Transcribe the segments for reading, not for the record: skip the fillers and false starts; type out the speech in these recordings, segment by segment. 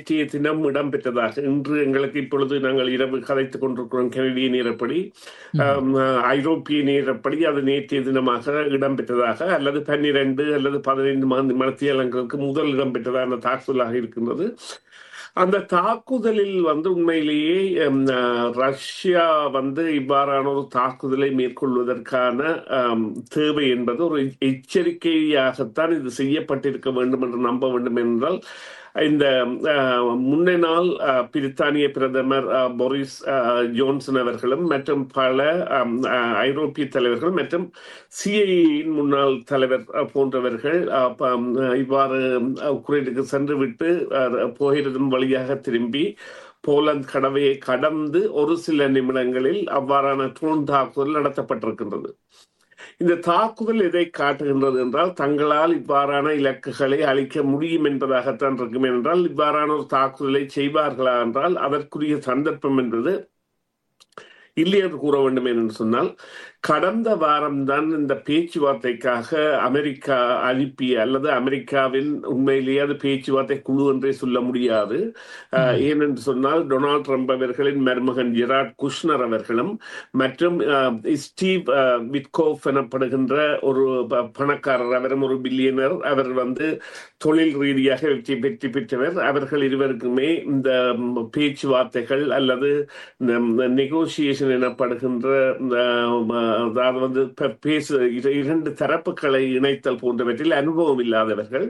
நேற்றைய தினம் இடம்பெற்றதாக, இன்று எங்களுக்கு இப்பொழுது நாங்கள் இரவு கதைத்துக் கொண்டிருக்கிறோம் கனடிய நேரப்படி, ஐரோப்பிய நேரப்படி அது நேற்றைய தினமாக இடம்பெற்றதாக, அல்லது 12 அல்லது 15 மணித்தியாலங்களுக்கு முதல் இடம்பெற்றதான தாக்குதலாக இருக்கின்றது. அந்த தாக்குதலில் உண்மையிலேயே ரஷ்யா இவ்வாறான ஒரு தாக்குதலை மேற்கொள்வதற்கான தேவை என்பது ஒரு எச்சரிக்கையாகத்தான் இது செய்யப்பட்டிருக்க வேண்டும் என்று நம்ப வேண்டும். என்றால் இந்த முன்னே நாள் பிரித்தானிய பிரதமர் போரிஸ் ஜோன்சன் அவர்களும் மற்றும் பல ஐரோப்பிய தலைவர்கள் மற்றும் சிஐஏயின் முன்னாள் தலைவர் போன்றவர்கள் இவ்வாறு உக்ரைனுக்கு சென்றுவிட்டு போகிறதும் வழியாக திரும்பி போலந்து கடவையை கடந்து ஒரு சில நிமிடங்களில் அவ்வாறான ட்ரோன் தாக்குதல் நடத்தப்பட்டிருக்கின்றது. இந்த தாக்குதல் எதை காட்டுகின்றது என்றால், தங்களால் இவ்வாறான இலக்குகளை அளிக்க முடியும் என்பதாகத்தான் இருக்கும். என்றால் இவ்வாறான ஒரு தாக்குதலை செய்வார்களா என்றால் அதற்குரிய சந்தர்ப்பம் என்பது இல்லை என்று கூற வேண்டும். என்று சொன்னால், கடந்த வாரம்தான் இந்த பேச்சுவார்த்தைக்காக அமெரிக்கா அனுப்பிய அல்லது அமெரிக்காவின் உண்மையிலேயே அது பேச்சுவார்த்தை குழு என்றே சொல்ல முடியாது. ஏனென்று சொன்னால், டொனால்ட் ட்ரம்ப் அவர்களின் மருமகன் ஜெரார்ட் குஷ்னர் அவர்களும் மற்றும் ஸ்டீவ் விட்கோஃப் எனப்படுகின்ற ஒரு பணக்காரர், அவரும் ஒரு பில்லியனர், அவர் தொழில் ரீதியாக வெற்றி பெற்றவர். அவர்கள் இருவருக்குமே இந்த பேச்சுவார்த்தைகள் அல்லது நெகோசியேஷன் எனப்படுகின்ற அதாவது இரண்டு தரப்புகளை இணைத்தல் போன்றவற்றில் அனுபவம் இல்லாதவர்கள்,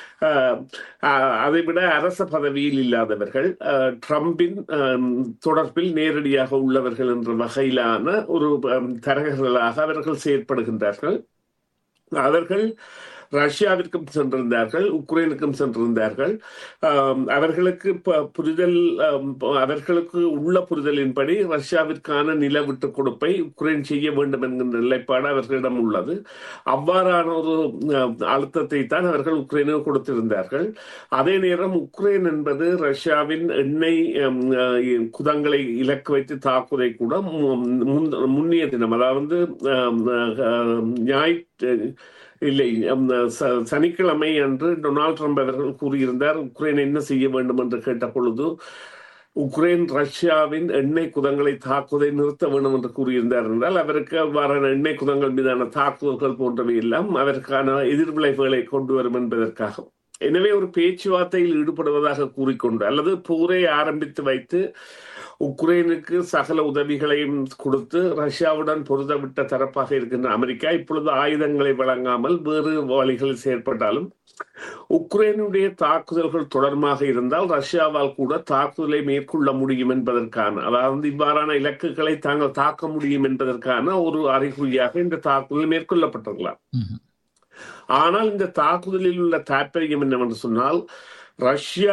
அதைவிட அரச பதவியில் இல்லாதவர்கள், ட்ரம்பின் தொடர்பில் நேரடியாக உள்ளவர்கள் என்ற வகையிலான ஒரு தரகர்களாக அவர்கள் செயற்படுகின்றார்கள். அவர்கள் ரஷ்யாவிற்கும் சென்றிருந்தார்கள், உக்ரைனுக்கும் சென்றிருந்தார்கள். அவர்களுக்கு புரிதல், அவர்களுக்கு உள்ள புரிதலின்படி ரஷ்யாவிற்கான நில விட்டுக் கொடுப்பை உக்ரைன் செய்ய வேண்டும் என்கின்ற நிலைப்பாடு அவர்களிடம் உள்ளது. அவ்வாறான ஒரு அழுத்தத்தை தான் அவர்கள் உக்ரைனுக்கு கொடுத்திருந்தார்கள். அதே நேரம் உக்ரைன் என்பது ரஷ்யாவின் எண்ணெய் குதங்களை இலக்கு வைத்து தாக்குவதை கூட முன்னைய தினம், அதாவது சனிக்கிழமை அன்று டொனால்ட் ட்ரம்ப் அவர்கள் கூறியிருந்தார், உக்ரைன் என்ன செய்ய வேண்டும் என்று கேட்ட பொழுது உக்ரைன் ரஷ்யாவின் எண்ணெய் குதங்களை தாக்குவதை நிறுத்த வேண்டும் என்று கூறியிருந்தார். என்றால் அவருக்கு அவ்வாறான எண்ணெய் குதங்கள் மீதான தாக்குதல்கள் போன்றவை எல்லாம் அதற்கான எதிர்விளைவுகளை கொண்டு வரும் என்பதற்காக. எனவே ஒரு பேச்சுவார்த்தையில் ஈடுபடுவதாக கூறிக்கொண்டு அல்லது போரை ஆரம்பித்து வைத்து உக்ரைனுக்கு சகல உதவிகளையும் கொடுத்து ரஷ்யாவுடன் பொருத்தவிட்ட தரப்பாக இருக்கின்ற அமெரிக்கா இப்பொழுது ஆயுதங்களை வழங்காமல் வேறு வழிகளில் செயற்பட்டாலும் உக்ரைனுடைய தாக்குதல்கள் தொடர்பாக இருந்தால் ரஷ்யாவால் கூட தாக்குதலை மேற்கொள்ள முடியும் என்பதற்கான, அதாவது இவ்வாறான இலக்குகளை தாங்கள் தாக்க முடியும் என்பதற்கான ஒரு அறிகுறியாக இந்த தாக்குதல் மேற்கொள்ளப்பட்டிருக்கலாம். ஆனால் இந்த தாக்குதலில் உள்ள தாற்பயம் என்னவென்று சொன்னால், ரஷ்யா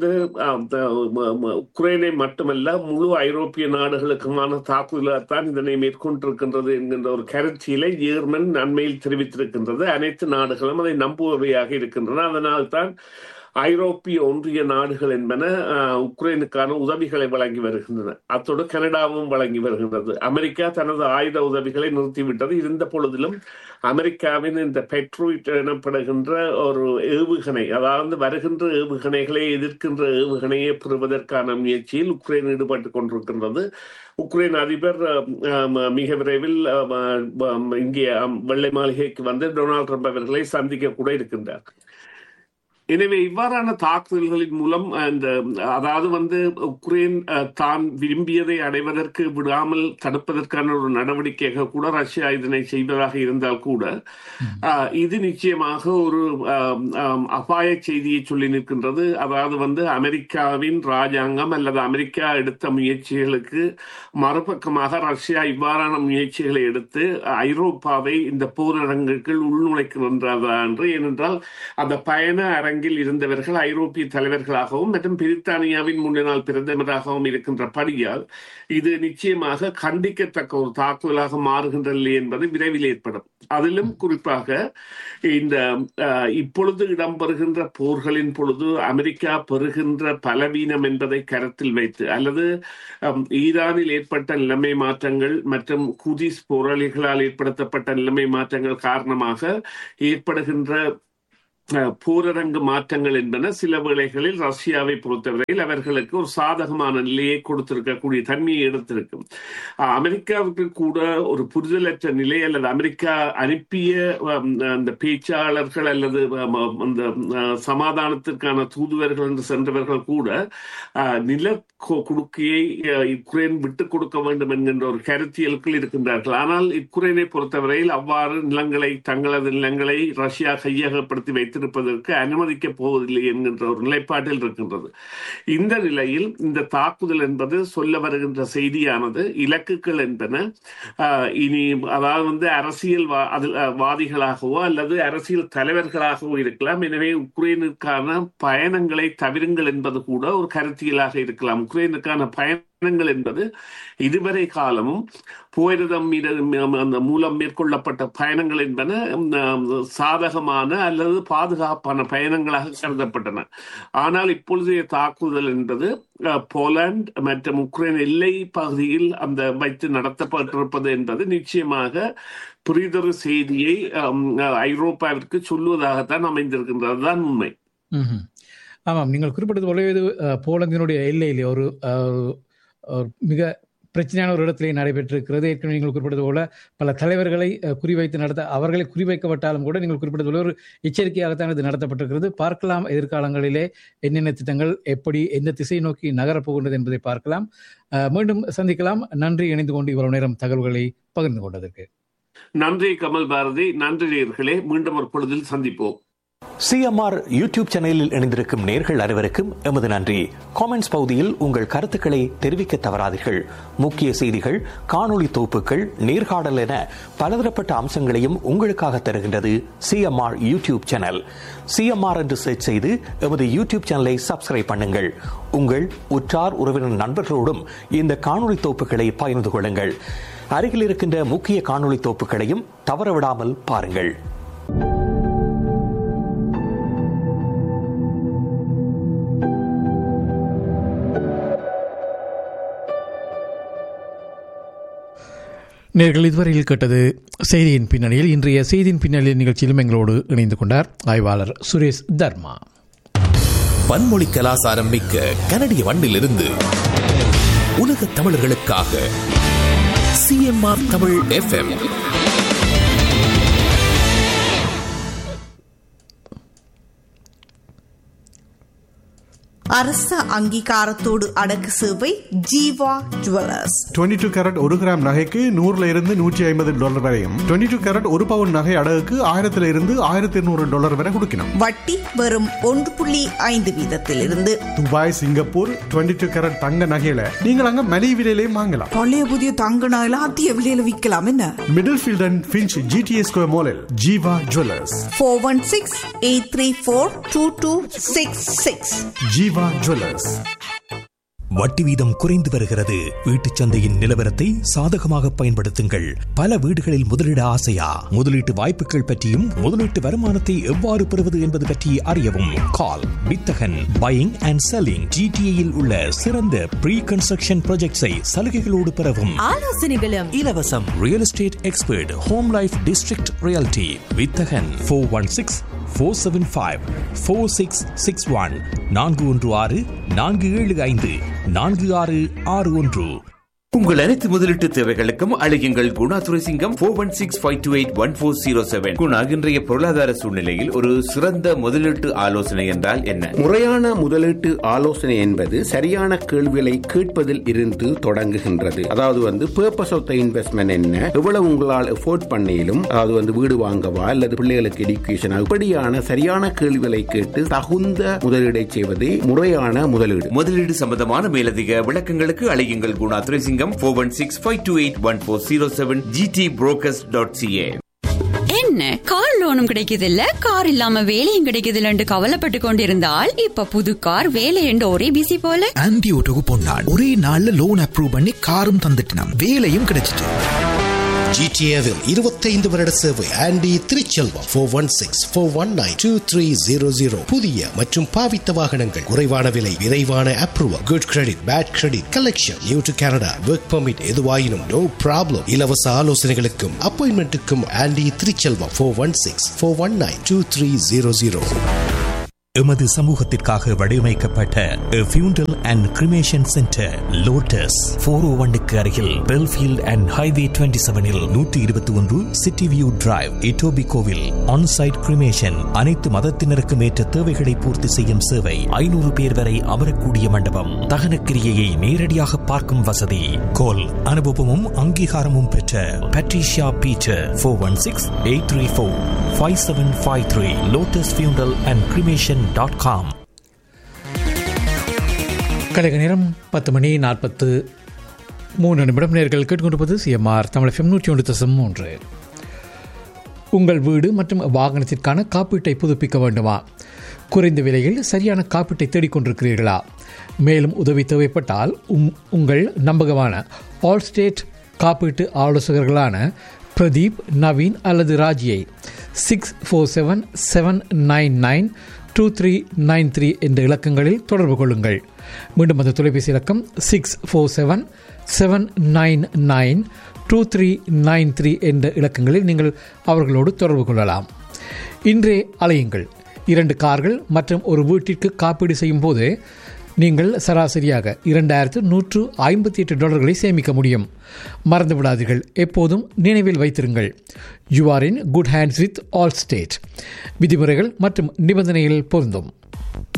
உக்ரைனை மட்டுமல்ல முழு ஐரோப்பிய நாடுகளுக்குமான தாக்குதலாகத்தான் இதனை மேற்கொண்டிருக்கின்றது என்கின்ற ஒரு கருத்தியலை ஜெர்மன் அண்மையில் தெரிவித்திருக்கின்றது. அனைத்து நாடுகளும் அதை நம்புபவையாக இருக்கின்றன. அதனால்தான் ஐரோப்பிய ஒன்றிய நாடுகள் என்பன உக்ரைனுக்கான உதவிகளை வழங்கி வருகின்றன. அத்தோடு கனடாவும் வழங்கி வருகின்றது. அமெரிக்கா தனது ஆயுத உதவிகளை நிறுத்திவிட்டது. இருந்த பொழுதிலும் அமெரிக்காவின் இந்த பெட்ரோயிட் எனப்படுகின்ற ஒரு ஏவுகணை, அதாவது வருகின்ற ஏவுகணைகளை எதிர்க்கின்ற ஏவுகணையை பெறுவதற்கான முயற்சியில் உக்ரைன் ஈடுபட்டுக் கொண்டிருக்கின்றது. உக்ரைன் அதிபர் மிக விரைவில் இங்கே வெள்ளை மாளிகைக்கு டொனால்ட் ட்ரம்ப் அவர்களை சந்திக்க கூட இருக்கின்றார். எனவே இவ்வாறான தாக்குதல்களின் மூலம் அதாவது உக்ரைன் தான் விரும்பியதை அடைவதற்கு விடாமல் தடுப்பதற்கான ஒரு நடவடிக்கையாக கூட ரஷ்யா இதனை செய்வதாக இருந்தால் கூட இது நிச்சயமாக ஒரு அபாய செய்தியை சொல்லி நிற்கின்றது. அதாவது அமெரிக்காவின் ராஜாங்கம் அல்லது அமெரிக்கா எடுத்த முயற்சிகளுக்கு மறுபக்கமாக ரஷ்யா இவ்வாறான முயற்சிகளை எடுத்து ஐரோப்பாவை இந்த போரரங்குகள் உள்நுழைக்கின்றதா என்று. ஏனென்றால் அந்த பயண அரங்கில் இருந்தவர்கள் ஐரோப்பிய தலைவர்களாகவும் மற்றும் பிரித்தானியாவின் முன்னாள் பிரதமராகவும் இருக்கின்றபடியால் இது நிச்சயமாக கண்டிக்கத்தக்க ஒரு தாக்குதலாக மாறுகின்றன என்பது விரைவில் ஏற்படும். அதிலும் குறிப்பாக இந்த இப்பொழுது இடம்பெறுகின்ற போர்களின் பொழுது அமெரிக்கா பெறுகின்ற பலவீனம் என்பதை கருத்தில் வைத்து அல்லது ஈரானில் ஏற்பட்ட நிலைமை மாற்றங்கள் மற்றும் குதிஸ் போராளிகளால் ஏற்படுத்தப்பட்ட நிலைமை மாற்றங்கள் காரணமாக ஏற்படுகின்ற போரரங்கு மாற்றங்கள் என்பன சில வேளைகளில் ரஷ்யாவை பொறுத்தவரையில் அவர்களுக்கு ஒரு சாதகமான நிலையை கொடுத்திருக்கக்கூடிய தன்மையை எடுத்திருக்கும். அமெரிக்காவுக்கு கூட ஒரு புரிதலற்ற நிலை அல்லது அமெரிக்கா அனுப்பிய அந்த பேச்சாளர்கள் அல்லது அந்த சமாதானத்திற்கான தூதுவர்கள் என்று சென்றவர்கள் கூட நில குடுக்கையை யுக்ரைன் விட்டுக் கொடுக்க வேண்டும் என்கின்ற ஒரு கருத்தியலுக்குள் இருக்கின்றார்கள். ஆனால் யுக்ரைனை பொறுத்தவரையில் அவ்வாறு நிலங்களை தங்களது நிலங்களை ரஷ்யா கையகப்படுத்தி வைத்திருப்பதற்கு அனுமதிக்கப் போவதில்லை என்கின்ற ஒரு நிலைப்பாட்டில் இருக்கின்றது. இந்த நிலையில் இந்த தாக்குதல் என்பது சொல்ல வருகின்ற செய்தியானது இலக்குகள் என்பன இனி அதாவது அரசியல் வாதிகளாகவோ அல்லது அரசியல் தலைவர்களாகவோ இருக்கலாம். எனவே உக்ரைனுக்கான பயணங்களை தவிருங்கள் என்பது கூட ஒரு கருத்தியலாக இருக்கலாம். உக்ரைனுக்கான பயணங்கள் என்பது இதுவரை காலமும் போரிடம் மூலம் மேற்கொள்ளப்பட்ட பயணங்கள் என்பன சாதகமான அல்லது பாதுகாப்பான பயணங்களாக கருதப்பட்டன. ஆனால் இப்பொழுதைய தாக்குதல் என்பது போலாந்து மற்றும் உக்ரைன் எல்லை பகுதியில் அந்த வைத்து நடத்தப்பட்டிருப்பது என்பது நிச்சயமாக புரிதொரு செய்தியை ஐரோப்பாவிற்கு சொல்லுவதாகத்தான் அமைந்திருக்கின்றது. தான் உண்மை. ஆமாம், நீங்கள் குறிப்பிட்டது போலவே இது போலந்தினுடைய எல்லையிலே ஒரு மிக பிரச்சனையான ஒரு இடத்திலே நடைபெற்றிருக்கிறது. ஏற்கனவே நீங்கள் குறிப்பிட்டது போல பல தலைவர்களை குறிவைத்து அவர்களை குறிவைக்கப்பட்டாலும் கூட நீங்கள் குறிப்பிட்டது போல ஒரு எச்சரிக்கையாகத்தான் இது நடத்தப்பட்டிருக்கிறது. பார்க்கலாம் எதிர்காலங்களிலே என்னென்ன திட்டங்கள் எப்படி எந்த திசை நோக்கி நகரப்போகின்றது என்பதை பார்க்கலாம். மீண்டும் சந்திக்கலாம். நன்றி, இணைந்து கொண்டு இவ்வளவு நேரம் தகவல்களை பகிர்ந்து கொண்டதற்கு நன்றி கமல் பாரதி. நன்றி நேயர்களே, மீண்டும் ஒரு பொழுதில் சந்திப்போம். சிஎம்ஆர் யூடியூப் சேனலில் இணைந்திருக்கும் நேயர்கள் அனைவருக்கும் எமது நன்றி. காமெண்ட்ஸ் பகுதியில் உங்கள் கருத்துக்களை தெரிவிக்க தவறாதீர்கள். முக்கிய செய்திகள், காணொளி தொகுப்புகள், நேர்காணல் என பலதரப்பட்ட அம்சங்களையும் உங்களுக்காக தருகின்றது சிஎம்ஆர் யூடியூப் சேனல். சிஎம்ஆர் என்று சர்ச் செய்து எமது யூடியூப் சேனலை சப்ஸ்கிரைப் பண்ணுங்கள். உங்கள் உற்றார் உறவினர் நண்பர்களோடும் இந்த காணொளி தொகுப்புகளை பகிர்ந்து கொள்ளுங்கள். அருகில் இருக்கின்ற முக்கிய காணொளி தொகுப்புகளையும் தவறவிடாமல் பாருங்கள். நேர்கள் இதுவரையில் கேட்டது செய்தியின் பின்னணியில். இன்றைய செய்தியின் பின்னணியில் நிகழ்ச்சியிலும் எங்களோடு இணைந்து கொண்டார் ஆய்வாளர் சுரேஷ் தர்மா. பன்மொழி கலாசாரம் மிக்க கனடிய மண்ணிலிருந்து உலக தமிழர்களுக்காக சிஎம்ஆர் தமிழ் FM. அரச அங்கீகாரத்தோடு அடக்கு சேவை ஜீவா ஜுவல்லர்ஸ். 22 கேரட் 1 கிராம் நகைக்கு $100 வரையும், 22 கேரட் 1 பவுன் நகை அடகுக்கு $1,000 வரை கொடுக்கணும். வட்டி வெறும் 1.5% துபாய், சிங்கப்பூர் 22 கேரட் தங்க நகையில நீங்கள் அங்க மலிவு விலையிலேயே வாங்கலாம். பழைய புதிய தங்க நகையில அதிக விலையில விற்கலாம். என்ன middle field and Finch GTA square மாலில் ஜீவா ஜுவல்லர்ஸ். 416-834-2266. ஜீவா ஜுவல்லர்ஸ். வட்டி வீதம் குறைந்து வருகிறது. வீட்டுச் சந்தையின் நிலவரத்தை சாதகமாக பயன்படுத்துங்கள். பல வீடுகளில் முதலீடு ஆசையா? முதலீட்டு வாய்ப்புகள் பற்றியும் முதலீட்டு வருமானத்தை எவ்வாறு பெறுவது என்பது பற்றி அறியவும் கால் வித்தகன் பையிங் அண்ட் செல்லிங். GTAயில் உள்ள சிறந்த ப்ரீ கன்ஸ்ட்ரக்ஷன் ப்ராஜெக்ட்ஸை சலுகைகளோடு பெறவும் ஆலோசனைகளும் இலவசம். Real estate expert, home life district reality. வித்தகன் 416-475-4661 416-475-4661. உங்கள் அனைத்து முதலீட்டு தேவைகளுக்கும் அழையுங்கள் குணா துரைசிங்கம் 416-528-1407. குணா, இன்றைய பொருளாதார சூழ்நிலையில் ஒரு சிறந்த முதலீட்டு ஆலோசனை என்றால் என்ன? முறையான முதலீட்டு ஆலோசனை என்பது சரியான கேள்விகளை கேட்பதில் இருந்து தொடங்குகின்றது. அதாவது பர்பஸ் ஆஃப் த இன்வெஸ்ட்மெண்ட் என்ன, எவ்வளவு உங்களால் எஃபோர்ட் பண்ணிலும், அதாவது வீடு வாங்கவா அல்லது பிள்ளைகளுக்கு எடுக்கேஷன், இப்படியான சரியான கேள்விகளை கேட்டு தகுந்த முதலீடை செய்வதே முறையான முதலீடு. முதலீடு சம்பந்தமான மேலதிக விளக்கங்களுக்கு அழையுங்கள் குணா துரைசிங்கம் 416-528-1407 gtbrokers.ca. என்ன கார் லோனும் கிடைக்குது இல்ல, கார் இல்லாம வேலையும் கிடைக்குது இல்லன்னு கவலைப்பட்டு கொண்டிருந்தால் இப்ப புது கார் வேலை என்று ஒரே பிசி போல. ஆன்டி ஓட்டோக்கு போனான், ஒரே நாள்ல லோன் அப்ரூவ் பண்ணி காரும் தந்துட்டான், வேலையும் கிடைச்சிட்டு. ஜிடிஏவில் 25 வருட சேவை. ஆண்டி திருச்செல்வம் 416-419-2300. புதிய மற்றும் பாவித்த வாகனங்கள், குறைவான விலை, விரைவான approval, good credit, bad credit, collection, new to Canada, work permit, எதுவாயினும் நோ ப்ராப்ளம். இலவச ஆலோசனைகளுக்கும் அப்பாயின்மெண்ட்டுக்கும் ஆண்டி திருச்செல்வம் 416-419-2300. எமது சமூகத்திற்காக வடிவமைக்கப்பட்ட ஃபியூண்டல் அண்ட் கிரிமேஷன் சென்டர் லோட்டஸ் 401க்கு அருகில் Belfield and highway 27இல் 121 city view drive, இட்டோபிகோவில். Onsite cremation, அனைத்து மதத்தினருக்கும் ஏற்ற தேவைகளை பூர்த்தி செய்யும் சேவை. 500 பேர் வரை அமரக்கூடிய மண்டபம். தகன கிரியையை நேரடியாக பார்க்கும் வசதி. கோல் அனுபவமும் அங்கீகாரமும் பெற்ற பட்ரிஷியா பீட்டர் 416-834-5753. லோட்டஸ் ஃபியூண்டல் அண்ட் கிரிமேஷன் .com. கலைக நேரம் 10:43 நேர்கள் கேட்டுக்கொண்டிருப்பது சிஎம்ஆர் தமிழ் FM 101.3. உங்கள் வீடு மற்றும் வாகனத்திற்கான காப்பீட்டை புதுப்பிக்க வேண்டுமா? குறைந்த விலையில் சரியான காப்பீட்டை தேடிக்கொண்டிருக்கிறீர்களா? மேலும் உதவி தேவைப்பட்டால் உங்கள் நம்பகமான ஆல் ஸ்டேட் காப்பீட்டு ஆலோசகர்களான பிரதீப், நவீன் அல்லது ராஜியை 647-799-2393 என்ற இலக்கங்களில் தொடர்பு கொள்ளுங்கள். மீண்டும் அந்த தொலைபேசி இலக்கம் 647-799-2393 என்ற இலக்கங்களில் நீங்கள் அவர்களோடு தொடர்பு கொள்ளலாம். இன்றே அலையுங்கள். 2 கார்கள் மற்றும் ஒரு வீட்டிற்கு காப்பீடு செய்யும் போது நீங்கள் சராசரியாக $2,158 சேமிக்க முடியும். மறந்து விடாதீர்கள். எப்போதும் நினைவில் வைத்திருங்கள், you are in good hands with all state. விதிமுறைகள் மற்றும் நிபந்தனைகள் பொருந்தும்.